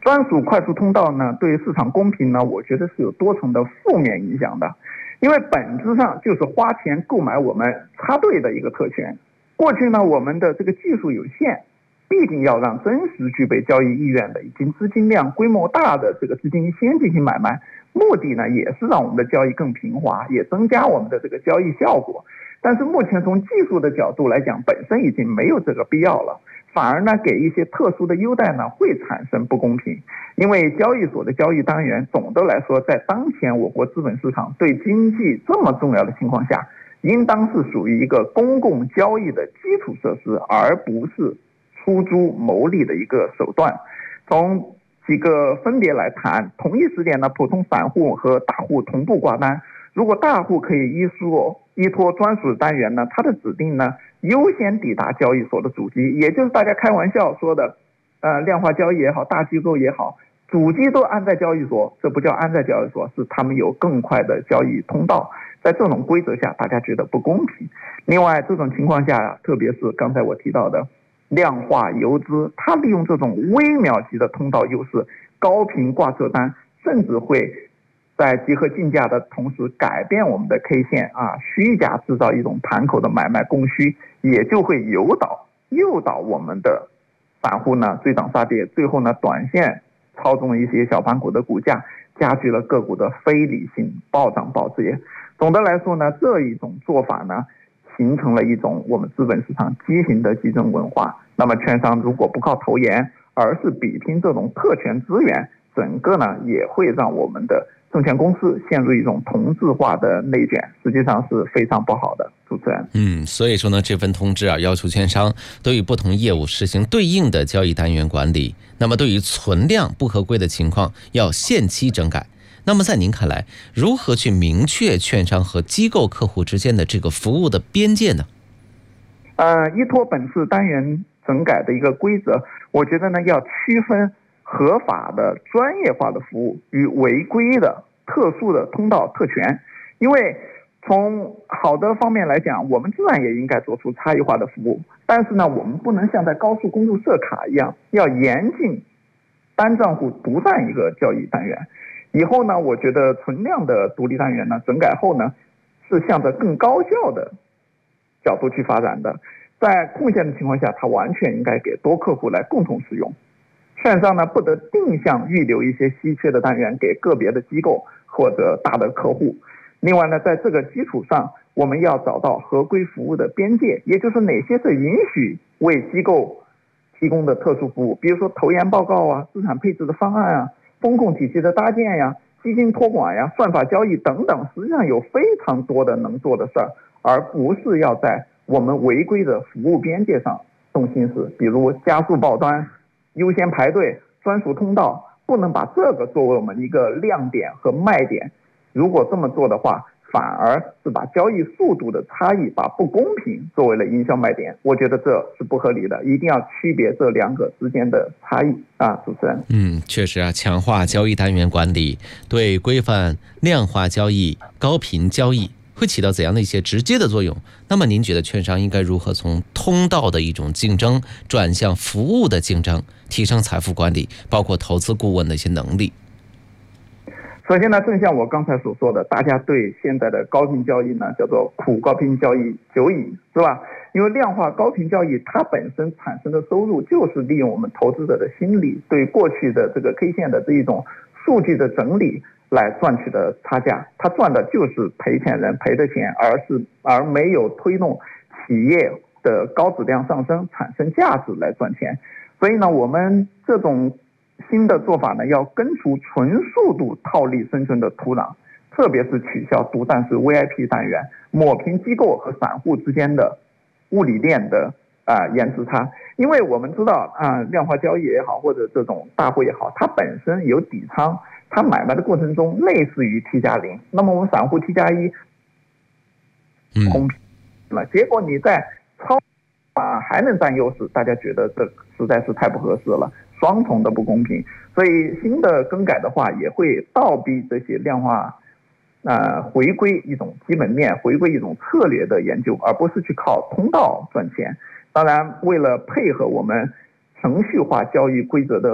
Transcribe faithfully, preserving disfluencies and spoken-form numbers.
专属快速通道呢，对市场公平呢，我觉得是有多重的负面影响的，因为本质上就是花钱购买我们插队的一个特权。过去呢，我们的这个技术有限，必定要让真实具备交易意愿的、已经资金量规模大的这个资金先进行买卖，目的呢也是让我们的交易更平滑，也增加我们的这个交易效果。但是目前从技术的角度来讲，本身已经没有这个必要了。反而呢，给一些特殊的优待呢，会产生不公平。因为交易所的交易单元，总的来说，在当前我国资本市场对经济这么重要的情况下，应当是属于一个公共交易的基础设施，而不是出租牟利的一个手段。从几个分别来谈，同一时点呢，普通散户和大户同步挂单。如果大户可以依说依托专属单元呢，它的指定呢优先抵达交易所的主机，也就是大家开玩笑说的，呃，量化交易也好，大机构也好，主机都安在交易所，这不叫安在交易所，是他们有更快的交易通道。在这种规则下，大家觉得不公平。另外，这种情况下，特别是刚才我提到的量化游资，它利用这种微秒级的通道优势，高频挂测单，甚至会在集合竞价的同时改变我们的 K 线啊，虚假制造一种盘口的买卖供需，也就会诱导诱导我们的散户呢追涨杀跌，最后呢短线操纵一些小盘股的股价，加剧了个股的非理性暴涨暴跌。总的来说呢，这一种做法呢，形成了一种我们资本市场畸形的集中文化。那么券商如果不靠投研，而是比拼这种特权资源，整个呢也会让我们的证券公司陷入一种同质化的内卷，实际上是非常不好的。主持人， 嗯，所以说呢，这份通知啊，要求券商对于不同业务实行对应的交易单元管理。那么，对于存量不合规的情况，要限期整改。那么，在您看来，如何去明确券商和机构客户之间的这个服务的边界呢？ 呃，依托本次单元整改的一个规则，我觉得呢，要区分合法的专业化的服务与违规的特殊的通道特权。因为从好的方面来讲，我们自然也应该做出差异化的服务，但是呢，我们不能像在高速公路设卡一样，要严禁单账户独占一个交易单元。以后呢，我觉得存量的独立单元呢，整改后呢，是向着更高效的角度去发展的。在空闲的情况下，它完全应该给多客户来共同使用。券商呢，不得定向预留一些稀缺的单元给个别的机构或者大的客户。另外呢，在这个基础上，我们要找到合规服务的边界，也就是哪些是允许为机构提供的特殊服务，比如说投研报告啊、资产配置的方案啊、风控体系的搭建呀、基金托管呀、算法交易等等，实际上有非常多的能做的事儿，而不是要在我们违规的服务边界上动心思，比如加速报端、优先排队、专属通道，不能把这个作为我们一个亮点和卖点。如果这么做的话，反而是把交易速度的差异，把不公平作为了营销卖点，我觉得这是不合理的，一定要区别这两个之间的差异啊，主持人。 嗯，确实啊，强化交易单元管理，对规范量化交易、高频交易会起到怎样的一些直接的作用？那么您觉得券商应该如何从通道的一种竞争转向服务的竞争，提升财富管理，包括投资顾问的一些能力？ 首先呢，正像我刚才所说的，大家对现在的高频交易呢叫做苦高频交易久矣，是吧？因为量化高频交易它本身产生的收入就是利用我们投资者的心理对过去的这个 K 线的这一种数据的整理来赚取的差价，它赚的就是赔钱人赔的钱，而是而没有推动企业的高质量上升产生价值来赚钱。所以呢，我们这种新的做法呢，要根除纯速度套利生存的土壤，特别是取消独占式 V I P 单元，抹平机构和散户之间的物理链的啊、呃、延迟差。因为我们知道啊、呃，量化交易也好，或者这种大户也好，它本身有底仓，它买卖的过程中类似于 T 加零，那么我们散户 T 加一公平了，结果你在操啊还能占优势，大家觉得这实在是太不合适了。双重的不公平，所以新的更改的话，也会倒逼这些量化，呃，回归一种基本面，回归一种策略的研究，而不是去靠通道赚钱。当然，为了配合我们程序化交易规则的